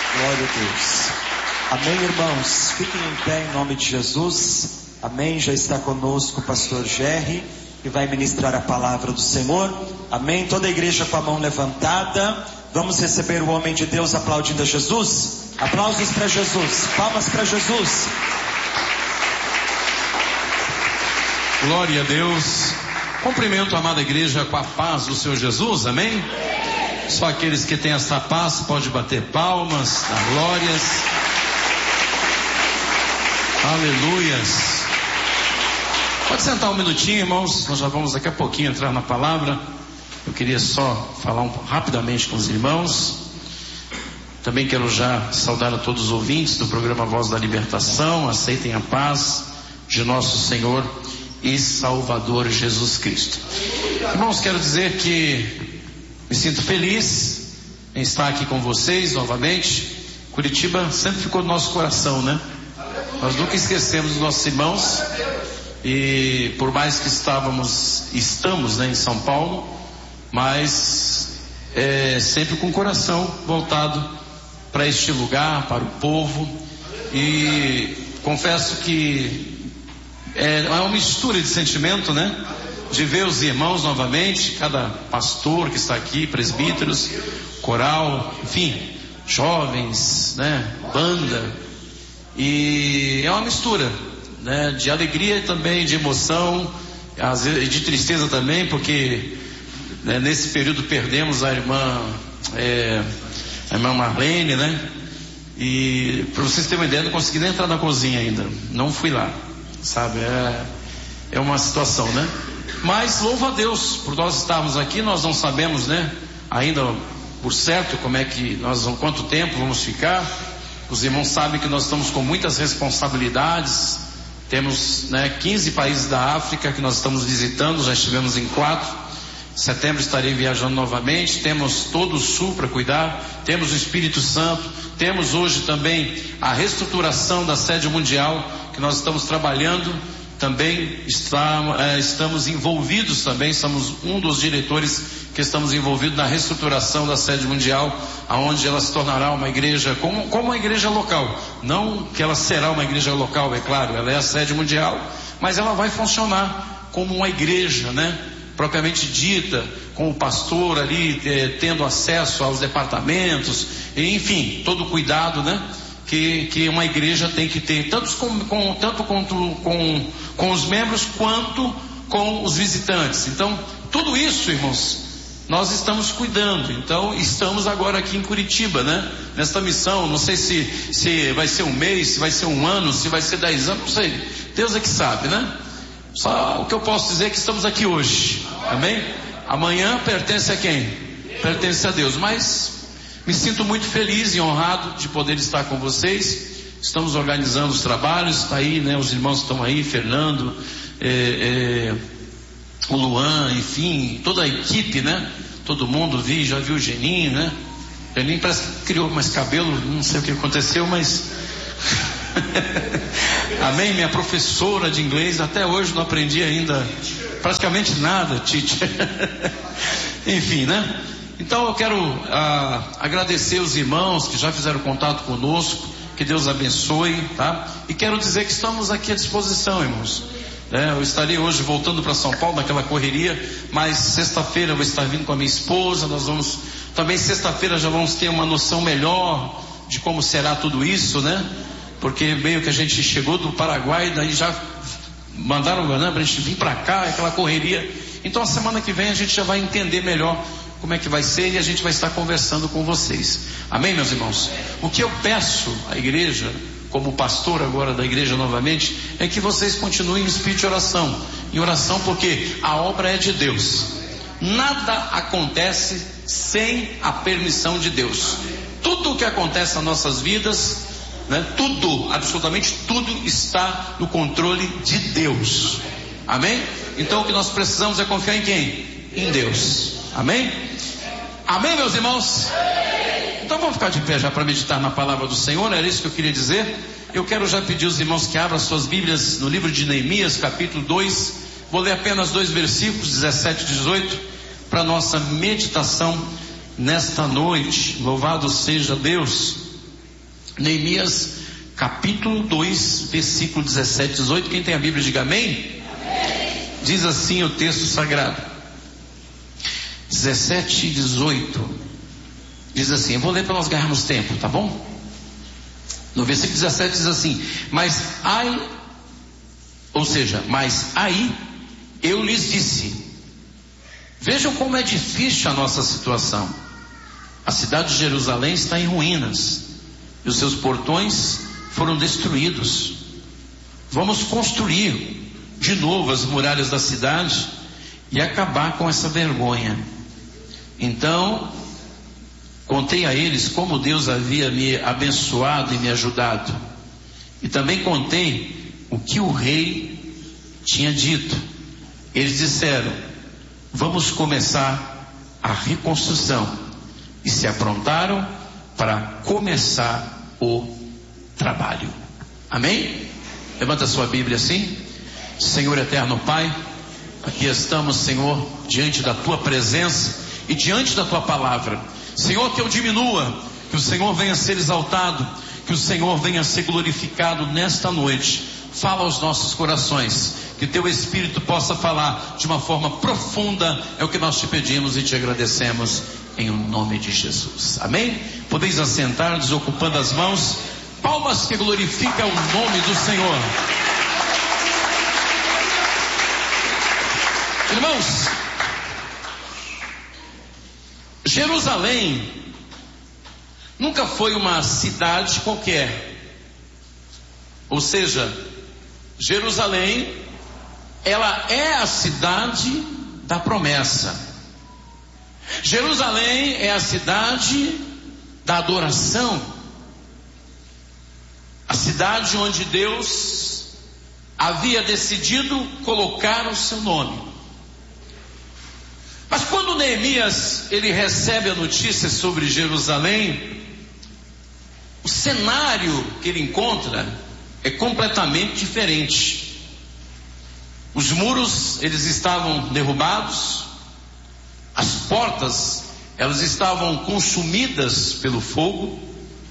Glória a Deus. Amém, irmãos? Fiquem em pé em nome de Jesus. Amém. Já está conosco o pastor Jerry, que vai ministrar a palavra do Senhor. Amém. Toda a igreja com a mão levantada. Vamos receber o homem de Deus aplaudindo a Jesus. Aplausos para Jesus. Palmas para Jesus. Glória a Deus. Cumprimento a amada igreja com a paz do Senhor Jesus. Amém? Só aqueles que têm essa paz pode bater palmas, dar glórias. Aleluias. Pode sentar um minutinho, irmãos. Nós já vamos daqui a pouquinho entrar na palavra. Eu queria só falar rapidamente com os irmãos. Também quero já saudar a todos os ouvintes do programa Voz da Libertação. Aceitem a paz de nosso Senhor e Salvador Jesus Cristo. Irmãos, quero dizer que me sinto feliz em estar aqui com vocês novamente. Curitiba sempre ficou no nosso coração, né? Nós nunca esquecemos dos nossos irmãos. E por mais que estamos, né, em São Paulo, mas sempre com o coração voltado para este lugar, para o povo. E confesso que é uma mistura de sentimento, né? De ver os irmãos novamente, cada pastor que está aqui, presbíteros, coral, enfim, jovens, né, banda, e é uma mistura, né, de alegria e também de emoção, às vezes de tristeza também, porque né, nesse período perdemos a irmã Marlene, né, e para vocês terem uma ideia, não consegui nem entrar na cozinha ainda, não fui lá, sabe, é uma situação, né? Mas louvo a Deus por nós estarmos aqui. Nós não sabemos, né, ainda por certo quanto tempo vamos ficar. Os irmãos sabem que nós estamos com muitas responsabilidades. Temos, né, 15 países da África que nós estamos visitando. Já estivemos em 4. Em setembro estarei viajando novamente. Temos todo o sul para cuidar. Temos o Espírito Santo. Temos hoje também a reestruturação da sede mundial que nós estamos trabalhando. Também estamos envolvidos também, somos um dos diretores que estamos envolvidos na reestruturação da sede mundial, aonde ela se tornará uma igreja como uma igreja local. Não que ela será uma igreja local, é claro, ela é a sede mundial, mas ela vai funcionar como uma igreja, né? Propriamente dita, com o pastor ali tendo acesso aos departamentos, enfim, todo o cuidado, né? Que uma igreja tem que ter, tanto com os membros quanto com os visitantes. Então, tudo isso, irmãos, nós estamos cuidando. Então, estamos agora aqui em Curitiba, né? Nesta missão, não sei se vai ser um mês, se vai ser um ano, se vai ser 10 anos, não sei. Deus é que sabe, né? Só o que eu posso dizer é que estamos aqui hoje. Amém? Amanhã pertence a quem? Pertence a Deus. Mas me sinto muito feliz e honrado de poder estar com vocês. Estamos organizando os trabalhos, está aí, né? Os irmãos estão aí, Fernando, o Luan, enfim, toda a equipe, né? Todo mundo já viu o Geninho, né? O Geninho parece que criou mais cabelo, não sei o que aconteceu, mas amém? Minha professora de inglês, até hoje não aprendi ainda praticamente nada, teacher. Enfim, né? Então eu quero agradecer os irmãos que já fizeram contato conosco, que Deus abençoe, tá? E quero dizer que estamos aqui à disposição, irmãos. Eu estarei hoje voltando para São Paulo naquela correria, mas sexta-feira eu vou estar vindo com a minha esposa. Nós vamos, também sexta-feira já vamos ter uma noção melhor de como será tudo isso, né? Porque meio que a gente chegou do Paraguai, daí já mandaram, né, pra gente vir para cá, aquela correria. Então a semana que vem a gente já vai entender melhor como é que vai ser e a gente vai estar conversando com vocês. Amém, meus irmãos? O que eu peço à igreja, como pastor agora da igreja novamente, é que vocês continuem em espírito de oração. Em oração, porque a obra é de Deus. Nada acontece sem a permissão de Deus. Tudo o que acontece nas nossas vidas, né, tudo, absolutamente tudo está no controle de Deus. Amém? Então o que nós precisamos é confiar em quem? Em Deus. Amém? Amém, meus irmãos? Então vamos ficar de pé já para meditar na palavra do Senhor. Era isso que eu queria dizer. Eu quero já pedir aos irmãos que abram suas Bíblias no livro de Neemias, capítulo 2. Vou ler apenas 2 versículos, 17 e 18, para nossa meditação nesta noite. Louvado seja Deus. Neemias capítulo 2, versículo 17 e 18. Quem tem a Bíblia diga amém. Amém. Diz assim o texto sagrado, 17 e 18. Diz assim, eu vou ler para nós ganharmos tempo, tá bom? No versículo 17 diz assim: mas aí eu lhes disse, vejam como é difícil a nossa situação. A cidade de Jerusalém está em ruínas e os seus portões foram destruídos. Vamos construir de novo as muralhas da cidade e acabar com essa vergonha. Então contei a eles como Deus havia me abençoado e me ajudado, e também contei o que o rei tinha dito. Eles disseram, vamos começar a reconstrução, e se aprontaram para começar o trabalho. Amém? Levanta a sua Bíblia assim. Senhor eterno Pai, aqui estamos, Senhor, diante da tua presença e diante da tua palavra. Senhor, que eu diminua, que o Senhor venha ser exaltado, que o Senhor venha ser glorificado nesta noite. Fala aos nossos corações, que teu Espírito possa falar de uma forma profunda. É o que nós te pedimos e te agradecemos em nome de Jesus. Amém? Podeis assentar, desocupando as mãos. Palmas que glorificam o nome do Senhor. Irmãos, Jerusalém nunca foi uma cidade qualquer. Ou seja, Jerusalém, ela é a cidade da promessa. Jerusalém é a cidade da adoração. A cidade onde Deus havia decidido colocar o seu nome. Mas quando Neemias ele recebe a notícia sobre Jerusalém, o cenário que ele encontra é completamente diferente. Os muros eles estavam derrubados, as portas elas estavam consumidas pelo fogo,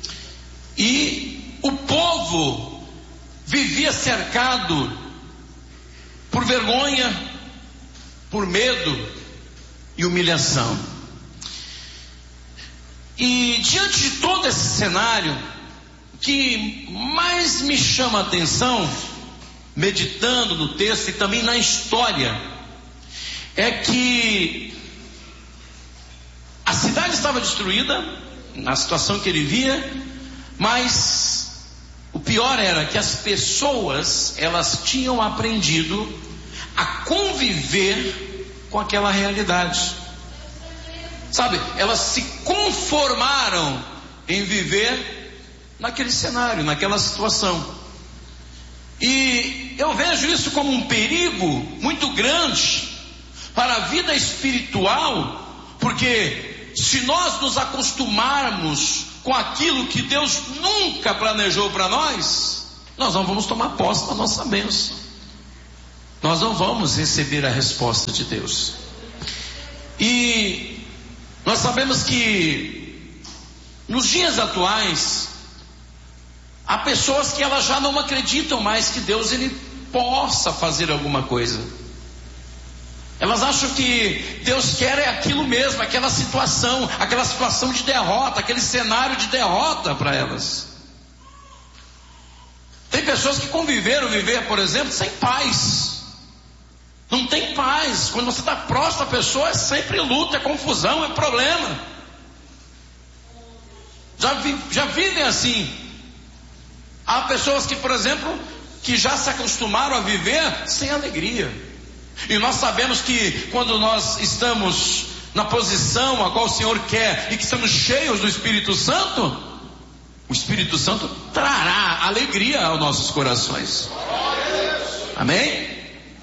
e o povo vivia cercado por vergonha, por medo e humilhação. E diante de todo esse cenário, o que mais me chama a atenção, meditando no texto e também na história, é que a cidade estava destruída, na situação que ele via, mas o pior era que as pessoas, elas tinham aprendido a conviver com aquela realidade. Sabe, elas se conformaram em viver naquele cenário, naquela situação. E eu vejo isso como um perigo muito grande para a vida espiritual, porque se nós nos acostumarmos com aquilo que Deus nunca planejou para nós, nós não vamos tomar posse da nossa bênção. Nós não vamos receber a resposta de Deus. E nós sabemos que nos dias atuais há pessoas que elas já não acreditam mais que Deus ele possa fazer alguma coisa. Elas acham que Deus quer é aquilo mesmo, aquela situação de derrota, aquele cenário de derrota para elas. Tem pessoas que viver, por exemplo, sem paz. Não tem paz. Quando você está próximo da pessoa, é sempre luta, é confusão, é problema. Já vivem assim. Há pessoas que, por exemplo, que já se acostumaram a viver sem alegria. E nós sabemos que quando nós estamos na posição a qual o Senhor quer e que estamos cheios do Espírito Santo, o Espírito Santo trará alegria aos nossos corações. Amém?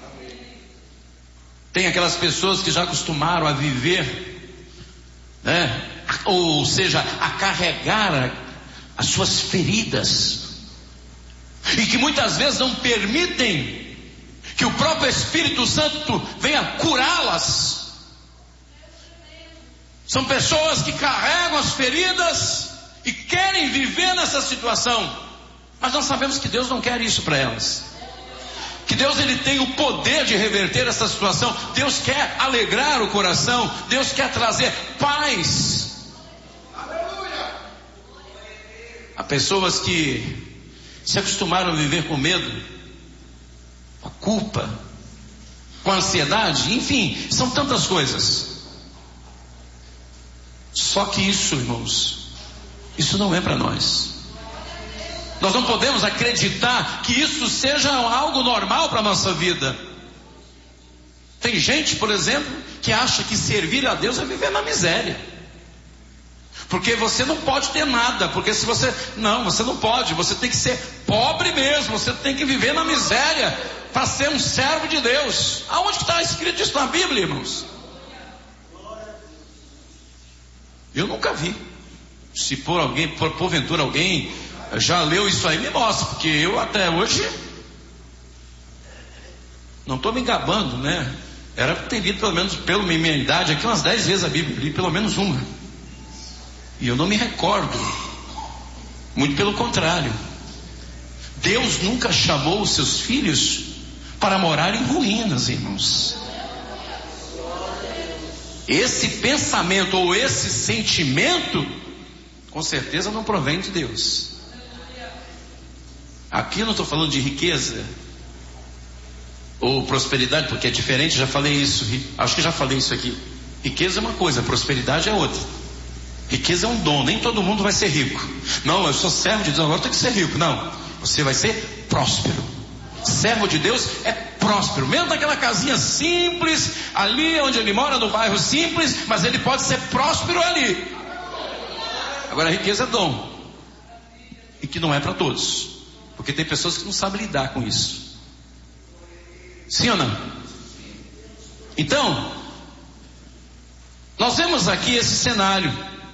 Tem aquelas pessoas que já acostumaram a viver, né? Ou seja, a carregar as suas feridas, e que muitas vezes não permitem que o próprio Espírito Santo venha curá-las. São pessoas que carregam as feridas e querem viver nessa situação, mas nós sabemos que Deus não quer isso para elas. Que Deus, ele tem o poder de reverter essa situação. Deus quer alegrar o coração. Deus quer trazer paz. Há pessoas que se acostumaram a viver com medo, com a culpa, com a ansiedade, enfim, são tantas coisas. Só que isso, irmãos, isso não é para nós. Nós não podemos acreditar que isso seja algo normal para a nossa vida. Tem gente, por exemplo, que acha que servir a Deus é viver na miséria. Porque você não pode ter nada, porque se você... Não, você não pode, você tem que ser pobre mesmo, você tem que viver na miséria para ser um servo de Deus. Aonde que está escrito isso na Bíblia, irmãos? Eu nunca vi. Se porventura alguém já leu isso aí, me mostra, porque eu até hoje não estou me gabando, né? Era para ter lido pelo menos, pela minha idade aqui, umas 10 vezes a Bíblia, li pelo menos uma, e eu não me recordo. Muito pelo contrário, Deus nunca chamou os seus filhos para morar em ruínas, irmãos. Esse pensamento ou esse sentimento com certeza não provém de Deus. Aqui eu não estou falando de riqueza ou prosperidade, porque é diferente, já falei isso, acho que já falei isso aqui. Riqueza é uma coisa, prosperidade é outra. Riqueza é um dom, nem todo mundo vai ser rico. Não, eu sou servo de Deus, agora eu tenho que ser rico. Não, você vai ser próspero. Servo de Deus é próspero, mesmo naquela casinha simples, ali onde ele mora, no bairro simples, mas ele pode ser próspero ali. Agora a riqueza é dom, e que não é para todos, porque tem pessoas que não sabem lidar com isso. Sim ou não? Então, nós vemos aqui esse cenário.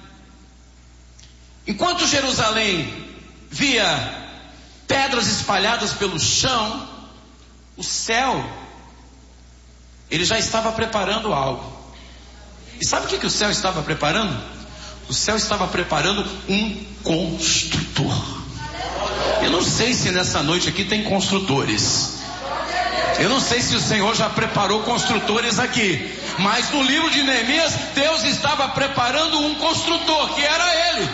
Enquanto Jerusalém via pedras espalhadas pelo chão, o céu, ele já estava preparando algo. E sabe o que o céu estava preparando? O céu estava preparando um construtor. Eu não sei se nessa noite aqui tem construtores. Eu não sei se o Senhor já preparou construtores aqui, mas no livro de Neemias, Deus estava preparando um construtor, que era ele.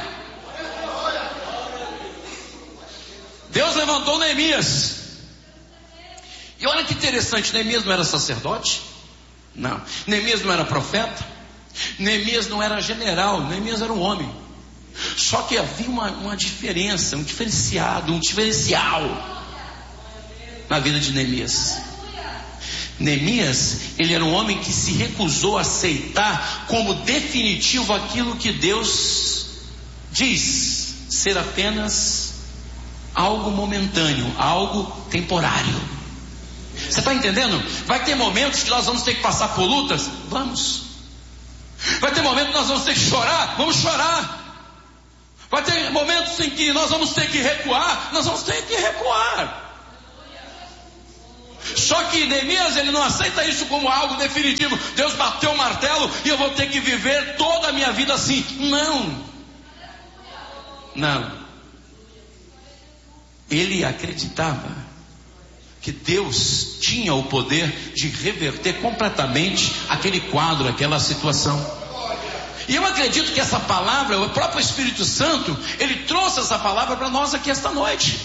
Deus levantou Neemias. E olha que interessante, Neemias não era sacerdote? Não. Neemias não era profeta? Neemias não era general, Neemias era um homem. Só que havia uma diferença, um diferencial na vida de Neemias. Neemias, ele era um homem que se recusou a aceitar como definitivo aquilo que Deus diz ser apenas algo momentâneo, algo temporário. Você está entendendo? Vai ter momentos que nós vamos ter que passar por lutas? Vamos. Vai ter momentos que nós vamos ter que chorar? Vamos chorar. Vai ter momentos em que nós vamos ter que recuar? Nós vamos ter que recuar. Só que Neemias, ele não aceita isso como algo definitivo. Deus bateu o martelo e eu vou ter que viver toda a minha vida assim. Não. Ele acreditava que Deus tinha o poder de reverter completamente aquele quadro, aquela situação. E eu acredito que essa palavra, o próprio Espírito Santo, ele trouxe essa palavra para nós aqui esta noite.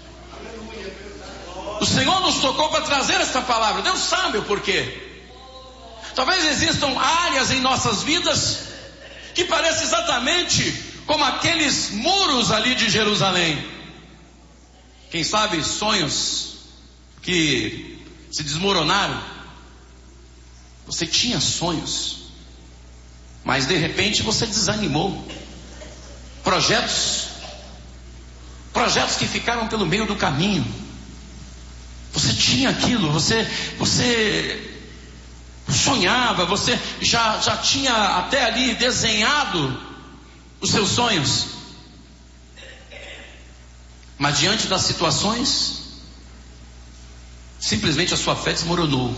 O Senhor nos tocou para trazer essa palavra. Deus sabe o porquê. Talvez existam áreas em nossas vidas que parecem exatamente como aqueles muros ali de Jerusalém. Quem sabe sonhos que se desmoronaram. Você tinha sonhos, mas de repente você desanimou. Projetos que ficaram pelo meio do caminho. Você tinha aquilo, você sonhava, você já tinha até ali desenhado os seus sonhos. Mas diante das situações, simplesmente a sua fé desmoronou.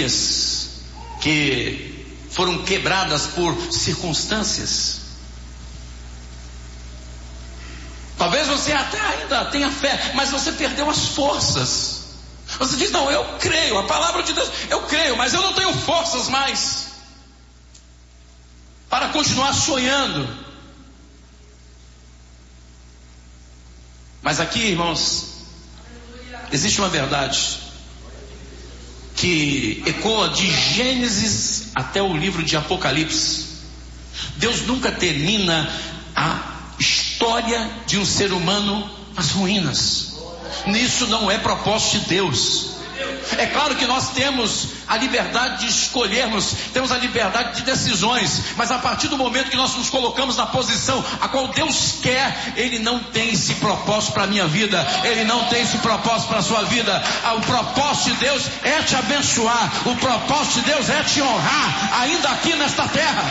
Famílias que foram quebradas por circunstâncias. você até ainda tem a fé, mas você perdeu as forças. Você diz: não, eu creio, a palavra de Deus, eu creio, mas eu não tenho forças mais para continuar sonhando. Mas aqui, irmãos, existe uma verdade que ecoa de Gênesis até o livro de Apocalipse. Deus nunca termina a história de um ser humano nas ruínas. Isso não é propósito de Deus. É claro que nós temos a liberdade de escolhermos, temos a liberdade de decisões, mas a partir do momento que nós nos colocamos na posição a qual Deus quer, Ele não tem esse propósito para a minha vida, Ele não tem esse propósito para a sua vida. O propósito de Deus é te abençoar, o propósito de Deus é te honrar, ainda aqui nesta terra.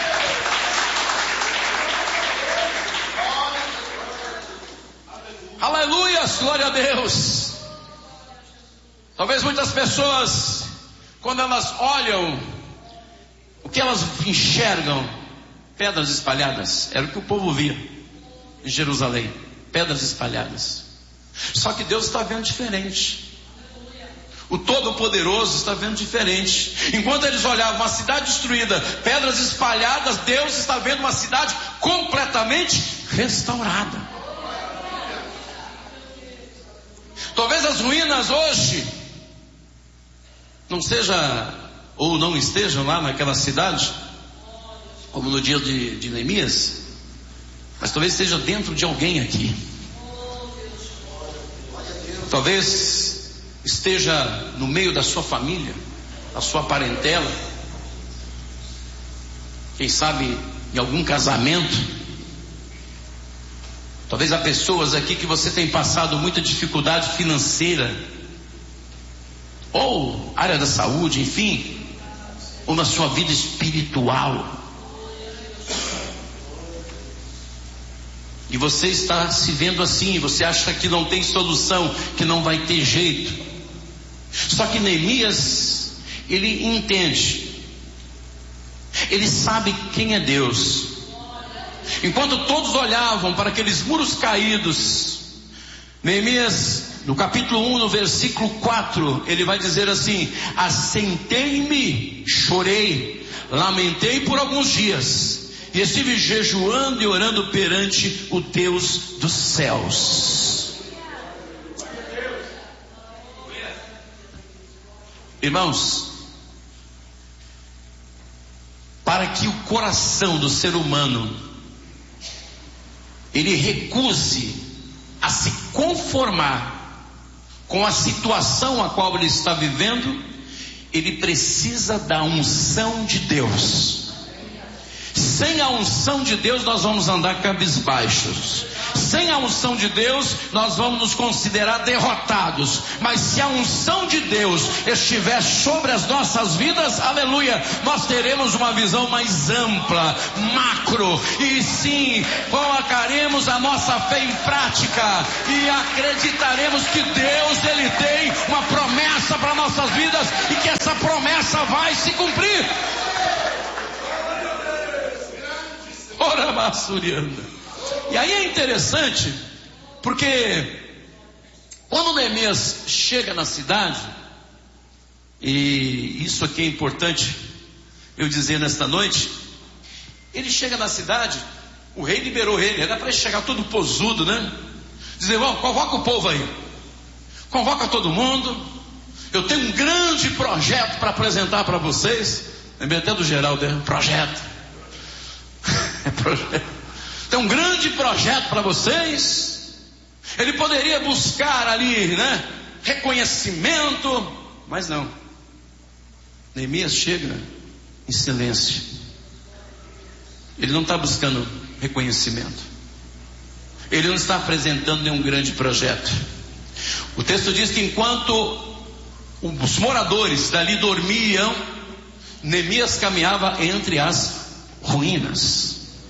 Aleluias, glória a Deus. Talvez muitas pessoas, quando elas olham, o que elas enxergam? Pedras espalhadas. Era o que o povo via em Jerusalém, pedras espalhadas. Só que Deus está vendo diferente. O Todo-Poderoso está vendo diferente. Enquanto eles olhavam uma cidade destruída, pedras espalhadas, Deus está vendo uma cidade completamente restaurada. Talvez as ruínas hoje não seja ou não estejam lá naquela cidade, como no dia de Neemias, mas talvez esteja dentro de alguém aqui. Talvez esteja no meio da sua família, da sua parentela, quem sabe em algum casamento. Talvez há pessoas aqui que você tem passado muita dificuldade financeira, ou área da saúde, enfim, ou na sua vida espiritual. E você está se vendo assim, você acha que não tem solução, que não vai ter jeito. Só que Neemias, ele entende, ele sabe quem é Deus. Enquanto todos olhavam para aqueles muros caídos, Neemias, no capítulo 1, no versículo 4, ele vai dizer assim: assentei-me, chorei, lamentei por alguns dias, e estive jejuando e orando perante o Deus dos céus. Irmãos, para que o coração do ser humano ele recuse a se conformar com a situação a qual ele está vivendo, ele precisa da unção de Deus. Sem a unção de Deus nós vamos andar cabisbaixos. Sem a unção de Deus nós vamos nos considerar derrotados. Mas se a unção de Deus estiver sobre as nossas vidas, aleluia, nós teremos uma visão mais ampla, macro, e sim, colocaremos a nossa fé em prática e acreditaremos que Deus, Ele tem uma promessa para nossas vidas e que essa promessa vai se cumprir. Ora, Massurianda. E aí é interessante, porque quando Neemias chega na cidade, e isso aqui é importante eu dizer nesta noite, ele chega na cidade, o rei liberou ele, era para ele chegar todo posudo, né? Dizer: convoca o povo aí, convoca todo mundo, eu tenho um grande projeto para apresentar para vocês. Lembrei até do Geraldo, projeto. Tem um grande projeto para vocês. Ele poderia buscar ali, né, reconhecimento, mas não. Neemias chega em silêncio. Ele não está buscando reconhecimento. Ele não está apresentando nenhum grande projeto. O texto diz que enquanto os moradores dali dormiam, Neemias caminhava entre as ruínas,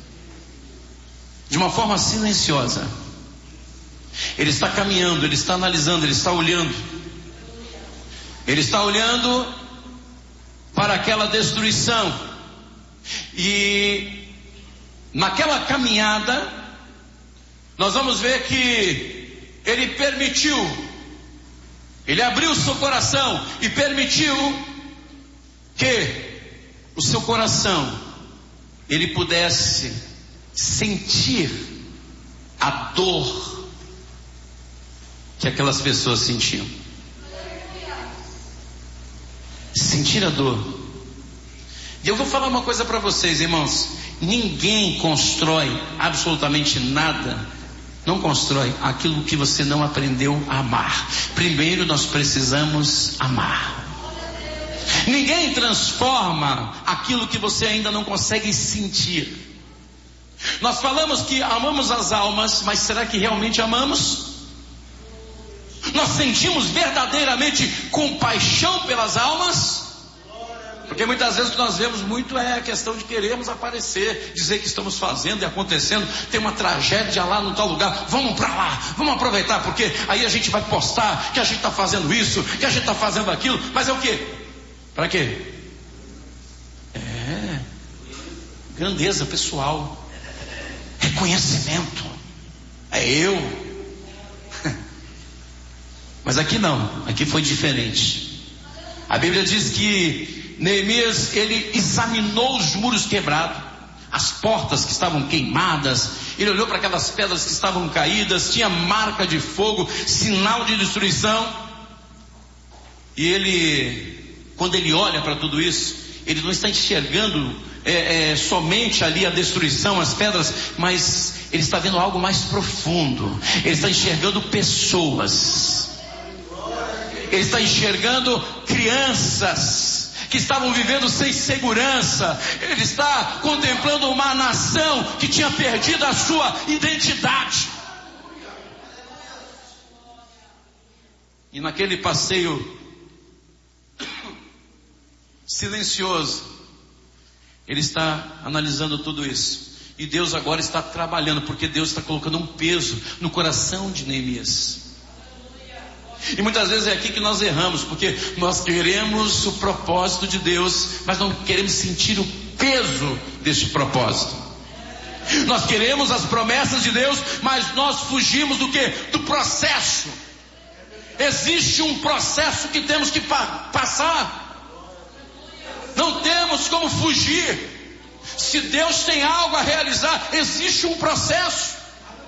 de uma forma silenciosa. Ele está caminhando, ele está analisando, ele está olhando. Ele está olhando para aquela destruição. E naquela caminhada, nós vamos ver que ele permitiu, ele abriu o seu coração e permitiu que o seu coração ele pudesse sentir a dor que aquelas pessoas sentiam. Sentir a dor. E eu vou falar uma coisa para vocês, irmãos. Ninguém constrói absolutamente nada, não constrói aquilo que você não aprendeu a amar. Primeiro nós precisamos amar. Ninguém transforma aquilo que você ainda não consegue sentir. Nós falamos que amamos as almas, mas será que realmente amamos? Nós sentimos verdadeiramente compaixão pelas almas? Porque muitas vezes o que nós vemos muito é a questão de queremos aparecer, dizer que estamos fazendo e acontecendo, tem uma tragédia lá no tal lugar, vamos para lá, vamos aproveitar, porque aí a gente vai postar que a gente está fazendo isso, que a gente está fazendo aquilo, mas é o quê? Para quê? É grandeza pessoal, reconhecimento, é eu. Mas aqui não, aqui foi diferente. A Bíblia diz que Neemias, ele examinou os muros quebrados, as portas que estavam queimadas, ele olhou para aquelas pedras que estavam caídas, tinha marca de fogo, sinal de destruição. E ele, quando ele olha para tudo isso, ele não está enxergando somente ali a destruição, as pedras, mas ele está vendo algo mais profundo. Ele está enxergando pessoas, ele está enxergando crianças que estavam vivendo sem segurança. Ele está contemplando uma nação que tinha perdido a sua identidade. E naquele passeio silencioso, ele está analisando tudo isso. E Deus agora está trabalhando, porque Deus está colocando um peso no coração de Neemias. E muitas vezes é aqui que nós erramos, porque nós queremos o propósito de Deus, mas não queremos sentir o peso deste propósito. Nós queremos as promessas de Deus, mas nós fugimos do quê? Do processo. Existe um processo que temos que passar. Não temos como fugir. Se Deus tem algo a realizar, existe um processo.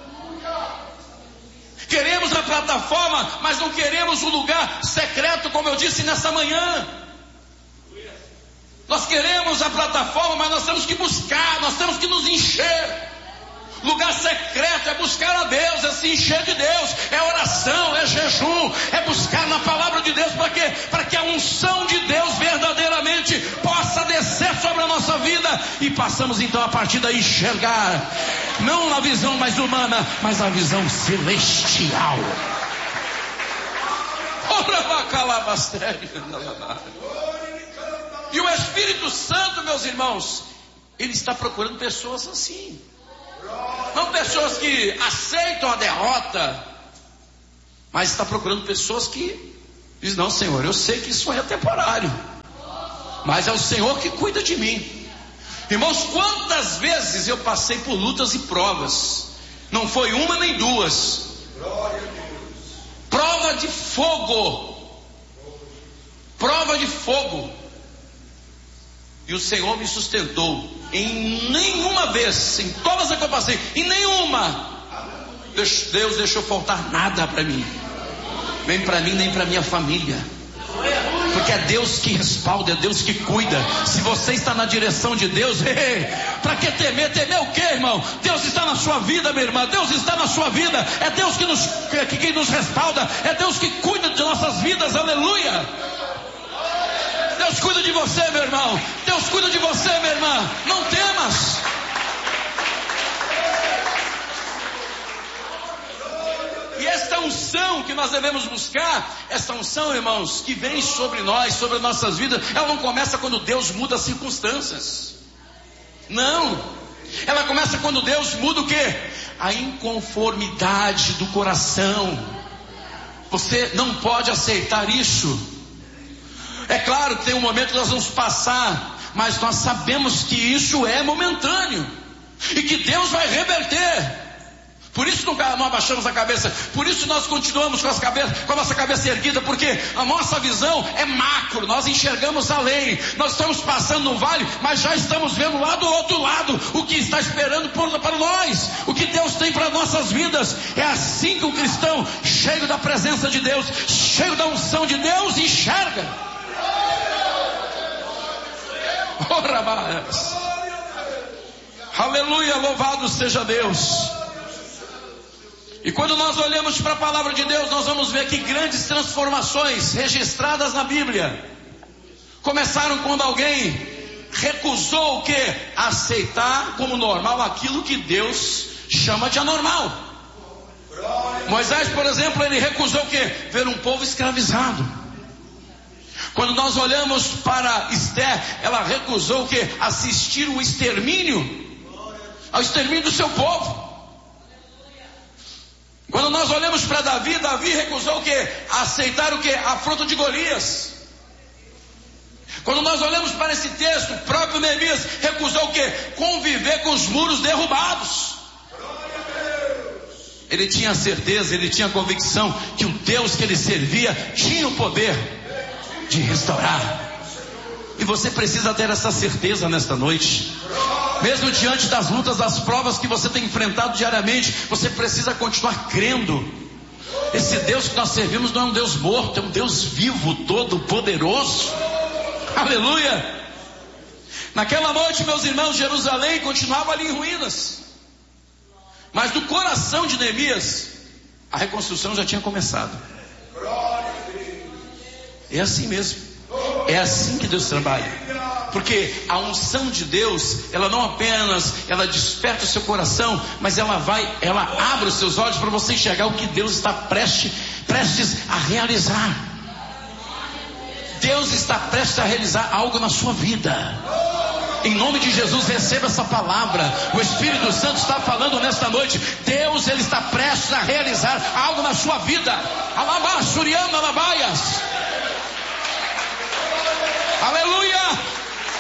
Queremos a plataforma, mas não queremos o lugar secreto, como eu disse nessa manhã. Nós queremos a plataforma, mas nós temos que buscar, nós temos que nos encher. Lugar secreto é buscar a Deus, é se encher de Deus, é oração, é jejum, é buscar na palavra de Deus. Para quê? Para que a unção de Deus verdadeiramente possa descer sobre a nossa vida, e passamos então a partir daí enxergar, não na visão mais humana, mas na visão celestial. E o Espírito Santo, meus irmãos, ele está procurando pessoas assim. Não pessoas que aceitam a derrota, mas está procurando pessoas que dizem: não, Senhor, eu sei que isso é temporário, mas é o Senhor que cuida de mim. Irmãos, quantas vezes eu passei por lutas e provas, não foi uma nem duas. Prova de fogo, prova de fogo, e o Senhor me sustentou. Em nenhuma vez, em todas as que eu passei, em nenhuma, Deus deixou faltar nada para mim, nem para mim, nem para minha família. Porque é Deus que respalda, é Deus que cuida. Se você está na direção de Deus, para que temer? Temer o que, irmão? Deus está na sua vida, minha irmã. Deus está na sua vida. É Deus que nos respalda, é Deus que cuida de nossas vidas. Aleluia. Deus cuida de você, meu irmão. Deus cuida de você, minha irmã. Não temas. E esta unção que nós devemos buscar, esta unção, irmãos, que vem sobre nós, sobre as nossas vidas, ela não começa quando Deus muda as circunstâncias. Não. Ela começa quando Deus muda o quê? A inconformidade do coração. Você não pode aceitar isso. É claro que tem um momento que nós vamos passar, mas nós sabemos que isso é momentâneo e que Deus vai reverter. Por isso não abaixamos a cabeça, por isso nós continuamos com a nossa cabeça erguida, porque a nossa visão é macro, nós enxergamos além, nós estamos passando no vale, mas já estamos vendo lá do outro lado o que está esperando para nós, o que Deus tem para nossas vidas. É assim que o cristão, cheio da presença de Deus, cheio da unção de Deus, enxerga. Aleluia, louvado seja Deus. E quando nós olhamos para a palavra de Deus, nós vamos ver que grandes transformações registradas na Bíblia começaram quando alguém recusou o quê? Aceitar como normal aquilo que Deus chama de anormal. Moisés, por exemplo, ele recusou o quê? Ver um povo escravizado. Quando nós olhamos para Esther, ela recusou o quê? Assistir ao extermínio do seu povo. Quando nós olhamos para Davi, Davi recusou o quê? Aceitar o quê? A afronta de Golias. Quando nós olhamos para esse texto, o próprio Neemias recusou o quê? Conviver com os muros derrubados. Ele tinha certeza, ele tinha convicção que o Deus que ele servia tinha o poder de restaurar. E você precisa ter essa certeza nesta noite. Mesmo diante das lutas, das provas que você tem enfrentado diariamente, você precisa continuar crendo. Esse Deus que nós servimos não é um Deus morto, é um Deus vivo, todo poderoso. Aleluia! Naquela noite, meus irmãos, Jerusalém continuava ali em ruínas. Mas no coração de Neemias, a reconstrução já tinha começado. É assim mesmo. É assim que Deus trabalha. Porque a unção de Deus, ela não apenas, ela desperta o seu coração, mas ela abre os seus olhos para você enxergar o que Deus está prestes a realizar. Deus está prestes a realizar algo na sua vida. Em nome de Jesus, receba essa palavra. O Espírito Santo está falando nesta noite. Deus, ele está prestes a realizar algo na sua vida. Alabá, Suriana, alabaias. Aleluia!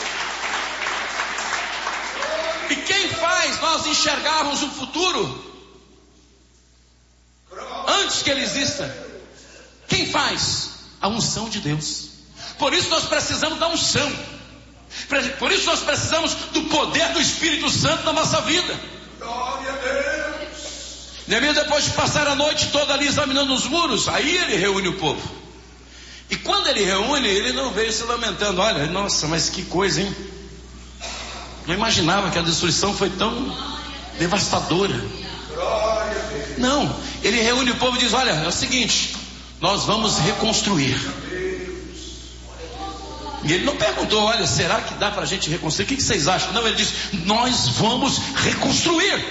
E quem faz nós enxergarmos o futuro antes que ele exista? Quem faz? A unção de Deus. Por isso nós precisamos da unção. Por isso nós precisamos do poder do Espírito Santo na nossa vida. Glória a Deus. Neemias, depois de passar a noite toda ali examinando os muros, aí ele reúne o povo. E quando ele reúne, ele não veio se lamentando. Olha, nossa, mas que coisa, hein? Não imaginava que a destruição foi tão devastadora. Não, ele reúne o povo e diz: olha, é o seguinte, nós vamos reconstruir. E ele não perguntou: olha, será que dá para a gente reconstruir? O que vocês acham? Não, ele disse: nós vamos reconstruir.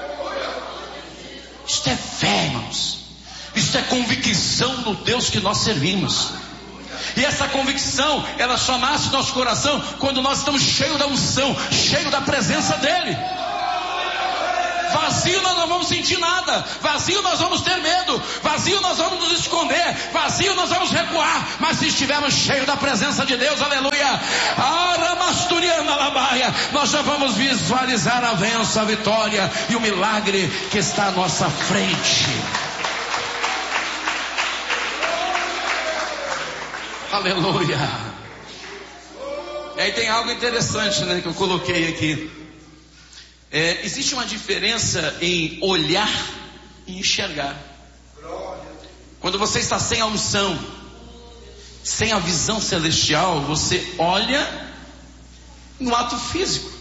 Isto é fé, irmãos. Isto é convicção no Deus que nós servimos. E essa convicção, ela só nasce no nosso coração quando nós estamos cheios da unção, cheios da presença dele. Vazio nós não vamos sentir nada, vazio nós vamos ter medo, vazio nós vamos nos esconder, vazio nós vamos recuar. Mas se estivermos cheios da presença de Deus, aleluia, nós já vamos visualizar a bênção, a vitória e o milagre que está à nossa frente. Aleluia. E aí tem algo interessante, né, que eu coloquei aqui. Existe uma diferença em olhar e enxergar. Quando você está sem a unção, sem a visão celestial, você olha no ato físico.